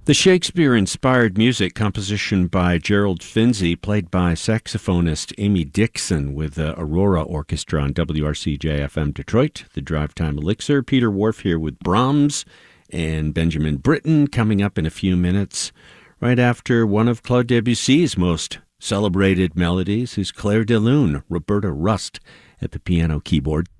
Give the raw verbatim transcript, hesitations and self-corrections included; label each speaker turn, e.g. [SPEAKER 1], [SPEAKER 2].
[SPEAKER 1] The Shakespeare-inspired music composition by Gerald Finzi, played by saxophonist Amy Dixon with the Aurora Orchestra on W R C J F M Detroit, the Drive Time Elixir. Peter Wharf here with Brahms and Benjamin Britten coming up in a few minutes. Right after one of Claude Debussy's most celebrated melodies is Clair de Lune, Roberta Rust at the piano keyboard.